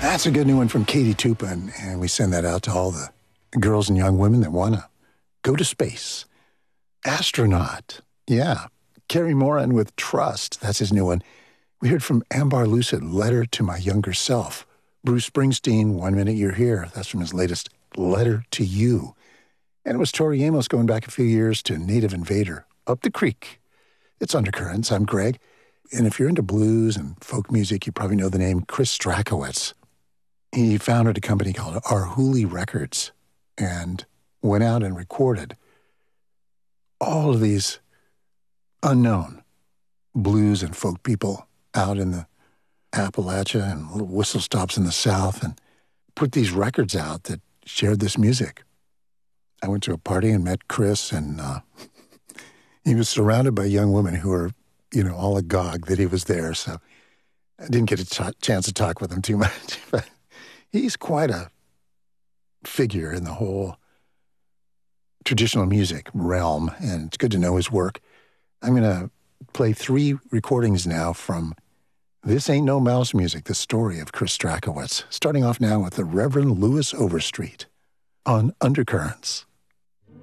That's a good new one from Katie Tupin, and we send that out to all the girls and young women that want to go to space. Astronaut. Yeah. Kerry Moran with Trust. That's his new one. We heard from Ambar Lucid, Letter to My Younger Self. Bruce Springsteen, 1 Minute You're Here. That's from his latest Letter to You. And it was Tori Amos going back a few years to Native Invader, Up the Creek. It's Undercurrents. I'm Greg. And if you're into blues and folk music, you probably know the name Chris Strakowitz. He founded a company called Arhoolie Records and went out and recorded all of these unknown blues and folk people out in the Appalachia and little whistle stops in the South and put these records out that shared this music. I went to a party and met Chris, and he was surrounded by young women who were, all agog that he was there. So I didn't get a chance to talk with him too much, but he's quite a figure in the whole traditional music realm, and it's good to know his work. I'm going to play 3 recordings now from This Ain't No Mouse Music, the story of Chris Strakowitz, starting off now with the Reverend Louis Overstreet on Undercurrents.